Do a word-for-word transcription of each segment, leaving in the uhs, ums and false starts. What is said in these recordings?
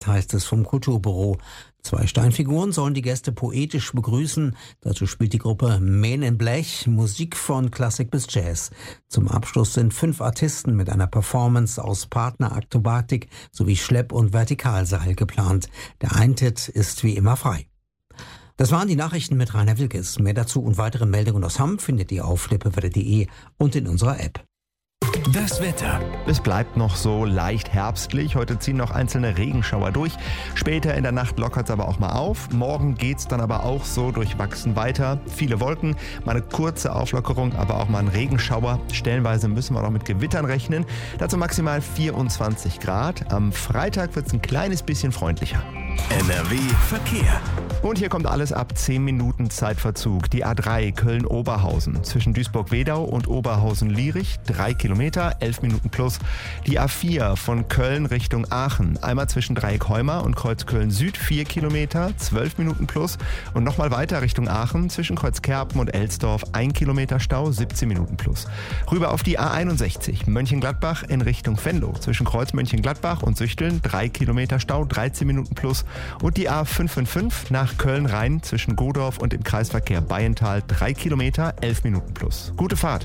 heißt es vom Kulturbüro. Zwei Steinfiguren sollen die Gäste poetisch begrüßen. Dazu spielt die Gruppe Men in Blech Musik von Klassik bis Jazz. Zum Abschluss sind fünf Artisten mit einer Performance aus Partnerakrobatik sowie Schlepp- und Vertikalseil geplant. Der Eintritt ist wie immer frei. Das waren die Nachrichten mit Rainer Wilkes. Mehr dazu und weitere Meldungen aus Hamm findet ihr auf lippewelle punkt de und in unserer App. Das Wetter. Es bleibt noch so leicht herbstlich. Heute ziehen noch einzelne Regenschauer durch. Später in der Nacht lockert es aber auch mal auf. Morgen geht es dann aber auch so durchwachsen weiter. Viele Wolken, mal eine kurze Auflockerung, aber auch mal ein Regenschauer. Stellenweise müssen wir noch mit Gewittern rechnen. Dazu maximal vierundzwanzig Grad. Am Freitag wird es ein kleines bisschen freundlicher. N R W Verkehr. Und hier kommt alles ab zehn Minuten Zeitverzug. Die A drei Köln-Oberhausen zwischen Duisburg-Wedau und Oberhausen-Lierich, drei Kilometer, elf Minuten plus. Die A vier von Köln Richtung Aachen, einmal zwischen Dreieck-Heumar und Kreuzköln-Süd, vier Kilometer, zwölf Minuten plus. Und nochmal weiter Richtung Aachen zwischen Kreuzkerpen und Elsdorf, ein Kilometer Stau, siebzehn Minuten plus. Rüber auf die A einundsechzig Mönchengladbach in Richtung Venlo, zwischen Kreuz Mönchengladbach und Süchteln, drei Kilometer Stau, dreizehn Minuten plus. Und die A fünf fünf fünf nach Köln-Rhein zwischen Godorf und dem Kreisverkehr Bayental, drei Kilometer, elf Minuten plus. Gute Fahrt!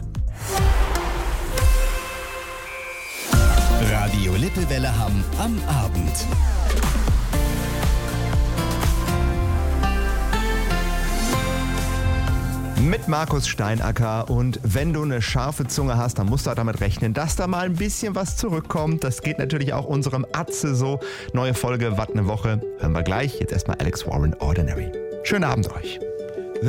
Radio Lippewelle Hamm am Abend. Mit Markus Steinacker, und wenn du eine scharfe Zunge hast, dann musst du damit rechnen, dass da mal ein bisschen was zurückkommt. Das geht natürlich auch unserem Atze so. Neue Folge, Watt ne Woche. Hören wir gleich. Jetzt erstmal Alex Warren, Ordinary. Schönen Abend euch.